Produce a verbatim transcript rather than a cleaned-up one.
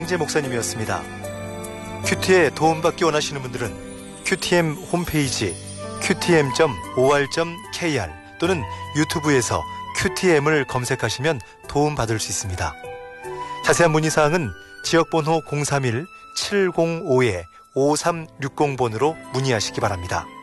제 목사님이었습니다. 큐티에 도움받기 원하시는 분들은 큐티엠 홈페이지 큐티엠 닷 오알 닷 케이알 또는 유튜브에서 큐티엠을 검색하시면 도움받을 수 있습니다. 자세한 문의사항은 지역번호 공삼일 칠공오 오삼육공 번으로 문의하시기 바랍니다.